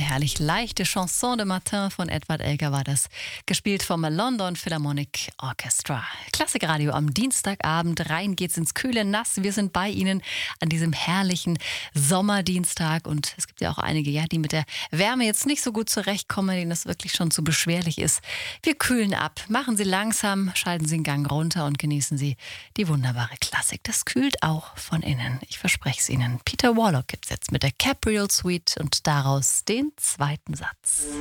herrlich leichte Chanson de Matin von Edward Elgar war das, gespielt vom London Philharmonic Orchestra. Klassikradio am Dienstagabend, rein geht's ins kühle Nass. Wir sind bei Ihnen an diesem herrlichen Sommerdienstag und es gibt ja auch einige, die mit der Wärme jetzt nicht so gut zurechtkommen, denen das wirklich schon zu beschwerlich ist. Wir kühlen ab, machen Sie langsam, schalten Sie den Gang runter und genießen Sie die wunderbare Klassik. Das kühlt auch von innen, ich verspreche es Ihnen. Peter Warlock gibt's jetzt mit der Capriol Suite und daraus den zweiten Satz.